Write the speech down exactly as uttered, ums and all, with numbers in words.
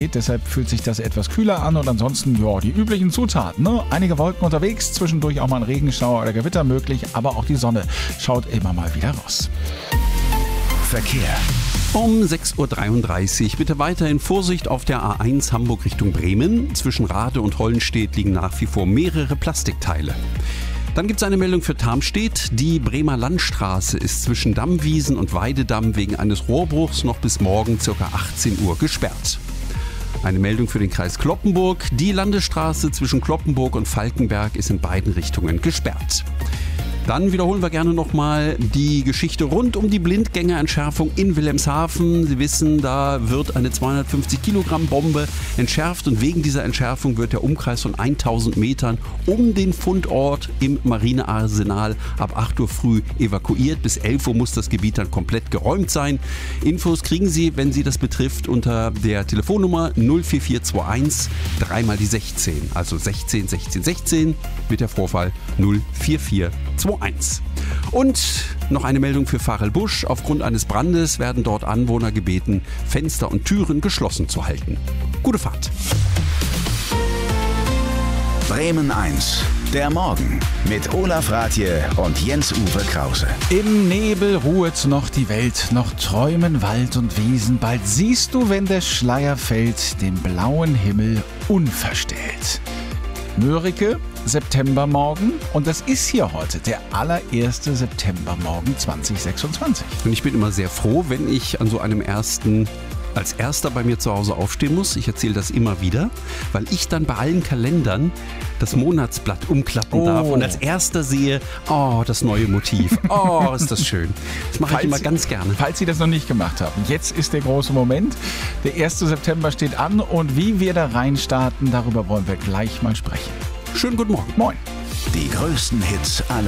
steht, deshalb fühlt sich das etwas kühler an und ansonsten, ja, die üblichen Zutaten. Ne? Einige Wolken unterwegs, zwischendurch auch mal ein Regenschauer oder Gewitter möglich, aber auch die Sonne schaut immer mal wieder raus. Verkehr. Um sechs Uhr dreiunddreißig. Bitte weiterhin Vorsicht auf der A eins Hamburg Richtung Bremen. Zwischen Rade und Hollenstedt liegen nach wie vor mehrere Plastikteile. Dann gibt es eine Meldung für Tarmstedt. Die Bremer Landstraße ist zwischen Dammwiesen und Weidedamm wegen eines Rohrbruchs noch bis morgen ca. achtzehn Uhr gesperrt. Eine Meldung für den Kreis Cloppenburg. Die Landesstraße zwischen Cloppenburg und Falkenberg ist in beiden Richtungen gesperrt. Dann wiederholen wir gerne nochmal die Geschichte rund um die Blindgängerentschärfung in Wilhelmshaven. Sie wissen, da wird eine zweihundertfünfzig Kilogramm Bombe entschärft und wegen dieser Entschärfung wird der Umkreis von tausend Metern um den Fundort im Marinearsenal ab acht Uhr früh evakuiert. Bis elf Uhr muss das Gebiet dann komplett geräumt sein. Infos kriegen Sie, wenn Sie das betrifft, unter der Telefonnummer null vier vier zwei eins dreimal die sechzehn. Also sechzehn sechzehn sechzehn mit der Vorwahl null vier vier zwei eins. Und noch eine Meldung für Varelbusch. Aufgrund eines Brandes werden dort Anwohner gebeten, Fenster und Türen geschlossen zu halten. Gute Fahrt. Bremen eins. Der Morgen mit Olaf Rathje und Jens-Uwe Krause. Im Nebel ruhet noch die Welt, noch träumen Wald und Wiesen. Bald siehst du, wenn der Schleier fällt, den blauen Himmel unverstellt. Mörike, Septembermorgen, und das ist hier heute der allererste Septembermorgen zwanzig sechsundzwanzig. Und ich bin immer sehr froh, wenn ich an so einem ersten als erster bei mir zu Hause aufstehen muss. Ich erzähle das immer wieder, weil ich dann bei allen Kalendern das Monatsblatt umklappen Oh. darf und als erster sehe, oh, das neue Motiv. Oh, ist das schön. Das mache ich Falls- immer ganz gerne. Falls Sie das noch nicht gemacht haben, jetzt ist der große Moment. Der erste September steht an und wie wir da reinstarten, darüber wollen wir gleich mal sprechen. Schönen guten Morgen. Moin. Die größten Hits aller